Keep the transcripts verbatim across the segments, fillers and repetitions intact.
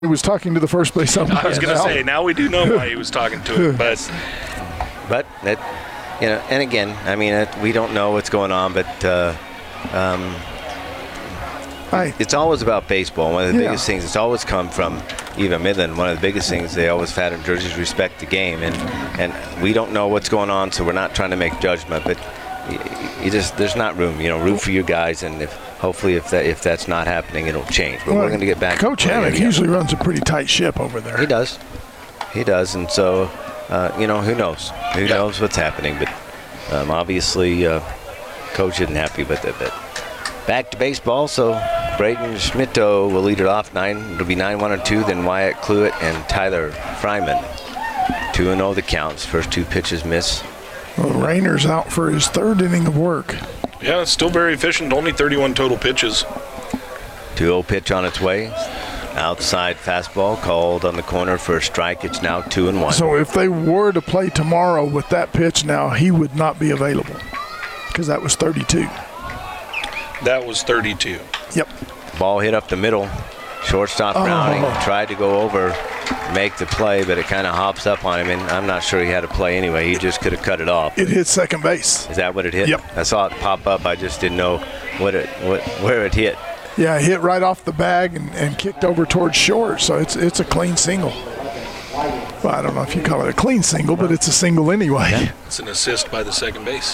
He was talking to the first base umpire. I was going to say, now we do know why he was talking to him, but but it, you know, and again, I mean, it, we don't know what's going on, but uh, um, I, it's always about baseball. One of the yeah. biggest things, it's always come from Eva Midland. One of the biggest things they always had in Jersey is respect the game, and and we don't know what's going on, so we're not trying to make judgment, but you, you just there's not room, you know, room for you guys, and if hopefully if that if that's not happening, it'll change. But well, we're going to get back. Coach Hammock usually runs a pretty tight ship over there. He does, he does, and so uh, you know, who knows, who yeah. knows what's happening, but um, obviously, uh, Coach isn't happy with it. But back to baseball, so Braden Schmitto will lead it off. Nine, it'll be nine one and two. Then Wyatt Cluett and Tyler Fryman. Two and zero the counts. First two pitches miss. Well, Rayner's out for his third inning of work. yeah, it's still very efficient. Only thirty-one total pitches. two oh pitch on its way. Outside fastball called on the corner for a strike. It's now two and one. So if they were to play tomorrow with that pitch now, he would not be available because that was thirty-two. That was thirty-two. Yep. Ball hit up the middle. Shortstop Browning Oh. tried to go over, make the play, but it kind of hops up on him, and I'm not sure he had a play anyway. He just could have cut it off. It hit second base. Is that what it hit? Yep. I saw it pop up. I just didn't know what it, what, where it hit. Yeah, it hit right off the bag and, and kicked over towards short, so it's it's a clean single. Well, I don't know if you call it a clean single, but it's a single anyway. Yeah. It's an assist by the second base.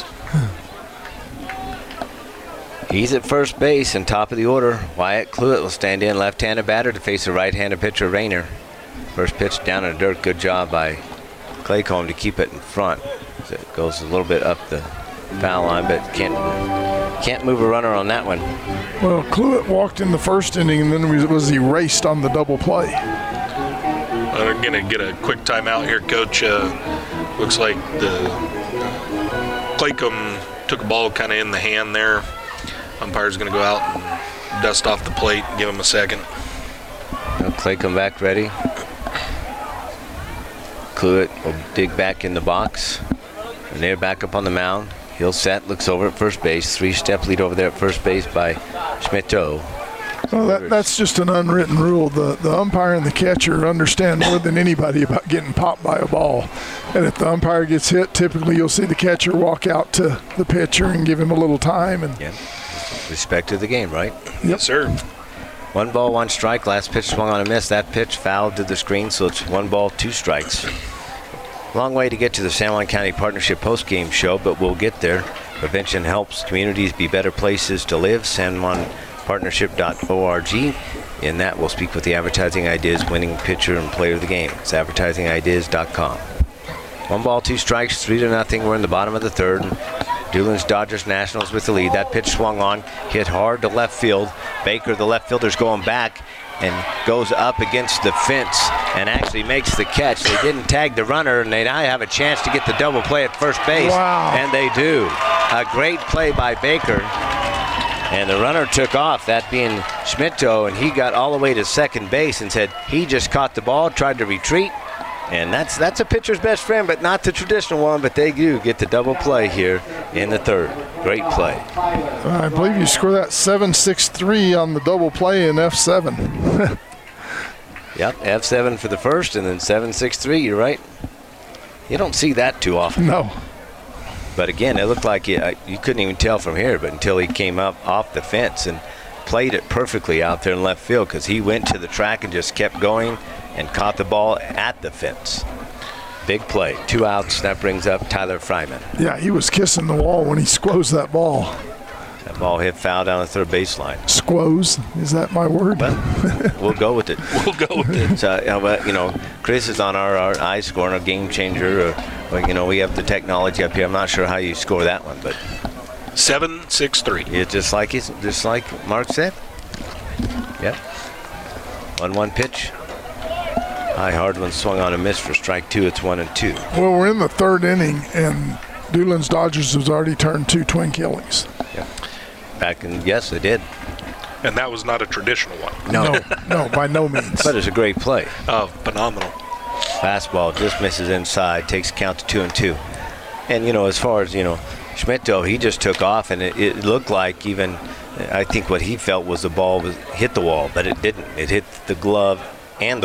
He's at first base and top of the order. Wyatt Cluett will stand in, left-handed batter to face a right-handed pitcher, Rayner. First pitch down in the dirt. Good job by Claycomb to keep it in front. So it goes a little bit up the foul line, but can't can't move a runner on that one. Well, Cluett walked in the first inning and then was, was erased on the double play. We're going to get a quick timeout here, Coach. Uh, looks like the Claycomb took a ball kind of in the hand there. Umpire's going to go out and dust off the plate and give him a second. Now Claycomb back ready. Cluett will dig back in the box. And they're back up on the mound. He'll set, looks over at first base. Three-step lead over there at first base by Schmitto. Well, that, that's just an unwritten rule. The the umpire and the catcher understand more than anybody about getting popped by a ball. And if the umpire gets hit, typically you'll see the catcher walk out to the pitcher and give him a little time. And Yeah. Respect to the game, right? Yes, sir. One ball, one strike. Last pitch swung on a miss. That pitch fouled to the screen, so it's one ball, two strikes. Long way to get to the San Juan County Partnership postgame show, but we'll get there. Prevention helps communities be better places to live. San Juan Partnership dot org. In that, we'll speak with the Advertising Ideas winning pitcher and player of the game. It's advertising ideas dot com. One ball, two strikes, three to nothing. We're in the bottom of the third. Doolin's Dodgers Nationals with the lead. That pitch swung on, hit hard to left field. Baker, the left fielder's going back and goes up against the fence and actually makes the catch. They didn't tag the runner, and they now have a chance to get the double play at first base. Wow. And they do. A great play by Baker. And the runner took off, that being Schmitto, and he got all the way to second base and said he just caught the ball, tried to retreat. And that's that's a pitcher's best friend, but not the traditional one, but they do get the double play here in the third. Great play. I believe you score that seven six three on the double play in F seven. Yep, F seven for the first and then seven six three, you're right. You don't see that too often. No. But again, it looked like you, uh, you couldn't even tell from here, but until he came up off the fence and played it perfectly out there in left field, because he went to the track and just kept going and caught the ball at the fence. Big play. Two outs. That brings up Tyler Fryman. Yeah, he was kissing the wall when he squoze that ball. That ball hit foul down the third baseline. Squoze? Is that my word? But we'll go with it. We'll go with it. So, you know, but, you know, Chris is on our, our I score and a game changer. Or, or, you know, we have the technology up here. I'm not sure how you score that one, but seven six three. it's just like he's, just like Mark said. Yep. one one pitch. High hard one swung on a miss for strike two. It's one and two. Well, we're in the third inning, and Doolin's Dodgers has already turned two twin killings. Yep. Back in, yes, they did. And that was not a traditional one. No. No, no, by no means. But it's a great play. Oh, phenomenal. Fastball just misses inside, takes count to two and two. And, you know, as far as, you know, Schmitto, he just took off, and it, it looked like even, I think what he felt was the ball was hit the wall, but it didn't. It hit the glove and the